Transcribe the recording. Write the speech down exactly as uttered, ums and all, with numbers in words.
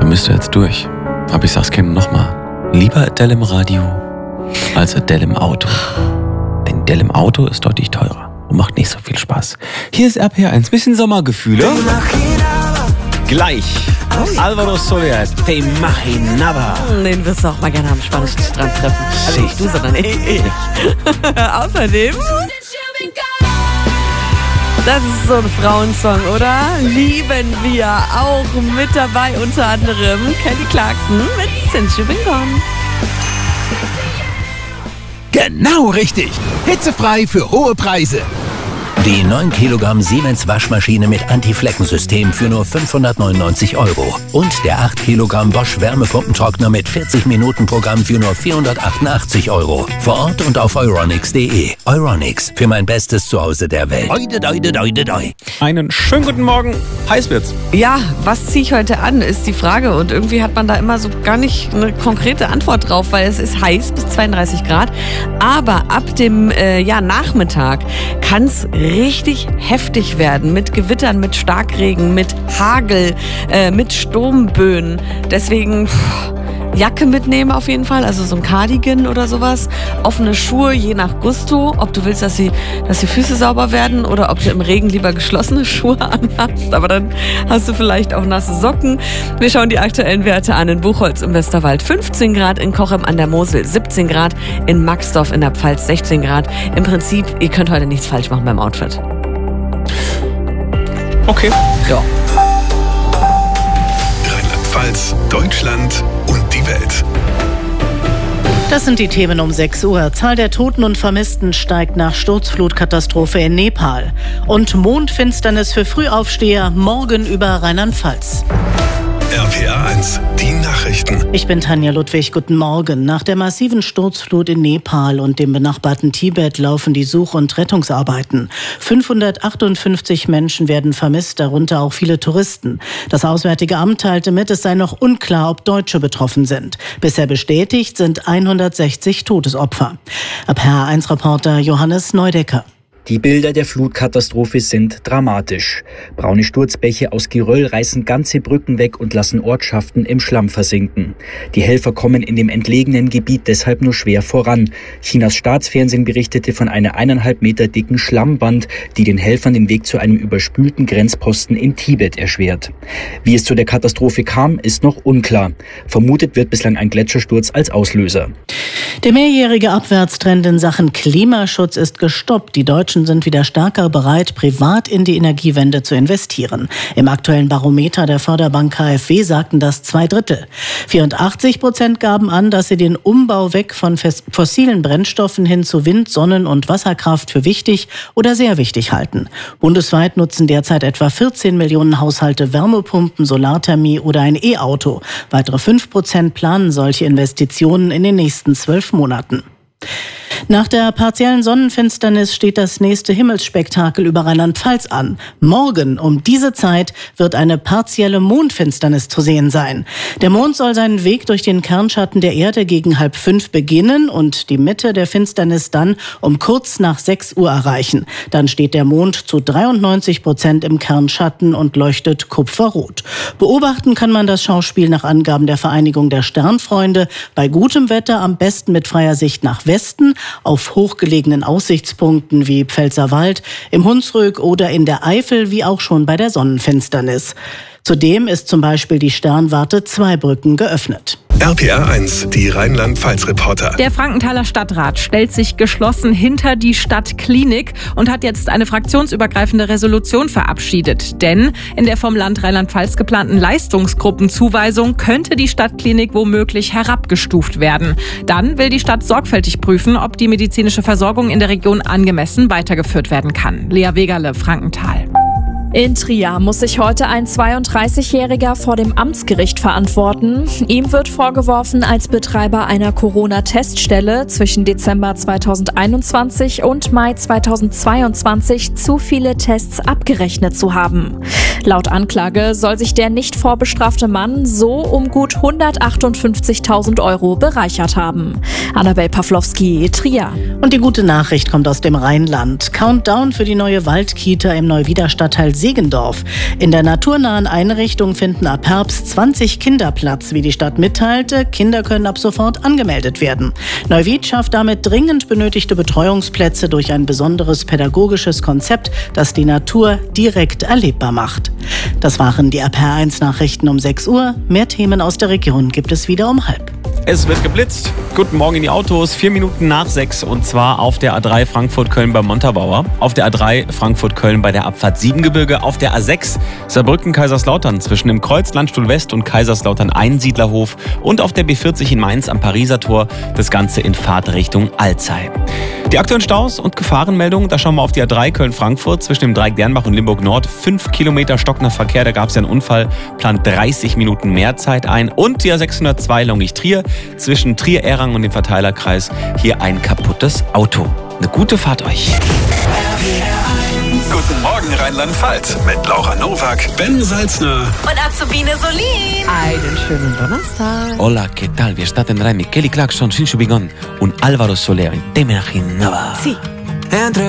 dann bist du jetzt durch. Aber ich sag's Kindern nochmal. Lieber Adele im Radio als Adele im Auto. Denn Adele im Auto ist deutlich teurer und macht nicht so viel Spaß. Hier ist R P R eins. Bisschen Sommergefühle. Gleich. Alvaro Soler, Te Imaginaba. Den wirst du auch mal gerne am Spanischen Strand treffen. Also nicht du, sondern ich. ich. Außerdem... Das ist so ein Frauensong, oder? Lieben wir. Auch mit dabei unter anderem Kelly Clarkson mit Since You've Been Gone. Genau richtig. Hitzefrei für hohe Preise. Die neun Kilogramm Siemens Waschmaschine mit Anti-Flecken-System für nur fünfhundertneunundneunzig Euro. Und der acht Kilogramm Bosch Wärmepumpentrockner mit vierzig Minuten Programm für nur vierhundertachtundachtzig Euro. Vor Ort und auf euronics punkt de. Euronics, für mein bestes Zuhause der Welt. Oide, oide, oide, oide. Einen schönen guten Morgen. Heiß wird's. Ja, was ziehe ich heute an, ist die Frage. Und irgendwie hat man da immer so gar nicht eine konkrete Antwort drauf, weil es ist heiß bis zweiunddreißig Grad. Aber ab dem äh, ja, Nachmittag kann es richtig heftig werden mit Gewittern, mit Starkregen, mit Hagel, äh, mit Sturmböen. Deswegen pff, Jacke mitnehmen auf jeden Fall, also so ein Cardigan oder sowas. Offene Schuhe, je nach Gusto, ob du willst, dass die, dass die Füße sauber werden oder ob du im Regen lieber geschlossene Schuhe anhast. Aber dann hast du vielleicht auch nasse Socken. Wir schauen die aktuellen Werte an. In Buchholz im Westerwald fünfzehn Grad, in Kochem an der Mosel siebzehn Grad, in Maxdorf in der Pfalz sechzehn Grad. Im Prinzip, ihr könnt heute nichts falsch machen beim Outfit. Okay. Ja. Rheinland-Pfalz, Deutschland und die Welt. Das sind die Themen um sechs Uhr. Zahl der Toten und Vermissten steigt nach Sturzflutkatastrophe in Nepal. Und Mondfinsternis für Frühaufsteher morgen über Rheinland-Pfalz. R P R eins, die Nachrichten. Ich bin Tanja Ludwig, guten Morgen. Nach der massiven Sturzflut in Nepal und dem benachbarten Tibet laufen die Such- und Rettungsarbeiten. fünfhundertachtundfünfzig Menschen werden vermisst, darunter auch viele Touristen. Das Auswärtige Amt teilte mit, es sei noch unklar, ob Deutsche betroffen sind. Bisher bestätigt sind hundertsechzig Todesopfer. R P R eins Reporter Johannes Neudecker. Die Bilder der Flutkatastrophe sind dramatisch. Braune Sturzbäche aus Geröll reißen ganze Brücken weg und lassen Ortschaften im Schlamm versinken. Die Helfer kommen in dem entlegenen Gebiet deshalb nur schwer voran. Chinas Staatsfernsehen berichtete von einer eineinhalb Meter dicken Schlammwand, die den Helfern den Weg zu einem überspülten Grenzposten in Tibet erschwert. Wie es zu der Katastrophe kam, ist noch unklar. Vermutet wird bislang ein Gletschersturz als Auslöser. Der mehrjährige Abwärtstrend in Sachen Klimaschutz ist gestoppt. Die Deutschen sind wieder stärker bereit, privat in die Energiewende zu investieren. Im aktuellen Barometer der Förderbank K f W sagten das zwei Drittel. vierundachtzig Prozent gaben an, dass sie den Umbau weg von fossilen Brennstoffen hin zu Wind-, Sonnen- und Wasserkraft für wichtig oder sehr wichtig halten. Bundesweit nutzen derzeit etwa vierzehn Millionen Haushalte Wärmepumpen, Solarthermie oder ein E-Auto. Weitere fünf Prozent planen solche Investitionen in den nächsten zwölf Monaten. Nach der partiellen Sonnenfinsternis steht das nächste Himmelsspektakel über Rheinland-Pfalz an. Morgen um diese Zeit wird eine partielle Mondfinsternis zu sehen sein. Der Mond soll seinen Weg durch den Kernschatten der Erde gegen halb fünf beginnen und die Mitte der Finsternis dann um kurz nach sechs Uhr erreichen. Dann steht der Mond zu dreiundneunzig Prozent im Kernschatten und leuchtet kupferrot. Beobachten kann man das Schauspiel nach Angaben der Vereinigung der Sternfreunde bei gutem Wetter am besten mit freier Sicht nach Westen, auf hochgelegenen Aussichtspunkten wie Pfälzerwald, im Hunsrück oder in der Eifel, wie auch schon bei der Sonnenfinsternis. Zudem ist zum Beispiel die Sternwarte Zweibrücken geöffnet. R P R eins, die Rheinland-Pfalz-Reporter. Der Frankenthaler Stadtrat stellt sich geschlossen hinter die Stadtklinik und hat jetzt eine fraktionsübergreifende Resolution verabschiedet. Denn in der vom Land Rheinland-Pfalz geplanten Leistungsgruppenzuweisung könnte die Stadtklinik womöglich herabgestuft werden. Dann will die Stadt sorgfältig prüfen, ob die medizinische Versorgung in der Region angemessen weitergeführt werden kann. Lea Wegerle, Frankenthal. In Trier muss sich heute ein zweiunddreißigjähriger vor dem Amtsgericht verantworten. Ihm wird vorgeworfen, als Betreiber einer Corona-Teststelle zwischen Dezember zweitausendeinundzwanzig und Mai zweitausendzweiundzwanzig zu viele Tests abgerechnet zu haben. Laut Anklage soll sich der nicht vorbestrafte Mann so um gut hundertachtundfünfzigtausend Euro bereichert haben. Annabel Pawlowski, Trier. Und die gute Nachricht kommt aus dem Rheinland. Countdown für die neue Waldkita im Neuwieder Stadtteil Segendorf. In der naturnahen Einrichtung finden ab Herbst zwanzig Kinder Platz, wie die Stadt mitteilte. Kinder können ab sofort angemeldet werden. Neuwied schafft damit dringend benötigte Betreuungsplätze durch ein besonderes pädagogisches Konzept, das die Natur direkt erlebbar macht. Das waren die R P R eins Nachrichten um sechs Uhr. Mehr Themen aus der Region gibt es wieder um halb. Es wird geblitzt. Guten Morgen in die Autos. Vier Minuten nach sechs und zwar auf der A drei Frankfurt-Köln bei Montabaur, auf der A drei Frankfurt-Köln bei der Abfahrt Siebengebirge, auf der A sechs Saarbrücken-Kaiserslautern zwischen dem Kreuz Landstuhl West und Kaiserslautern-Einsiedlerhof und auf der B vierzig in Mainz am Pariser Tor. Das Ganze in Fahrtrichtung Alzey. Die aktuellen Staus und Gefahrenmeldungen, da schauen wir auf die A drei Köln-Frankfurt zwischen dem Dreieck Dernbach und Limburg-Nord. Fünf Kilometer stockender Verkehr, da gab es ja einen Unfall, plant dreißig Minuten mehr Zeit ein. Und die A sechshundertzwei Longich-Trier zwischen Trier-Errang und dem Verteilerkreis. Hier ein kaputtes Auto. Eine gute Fahrt euch. Guten Morgen Rheinland-Pfalz mit Laura Nowak, Ben Salzner Und Azubine Solin. Einen schönen Donnerstag. Hola, ¿qué tal? Wir starten rein mit Kelly Clarkson, Shinju Bigon und Alvaro Soler in Te Imaginaba. Sí.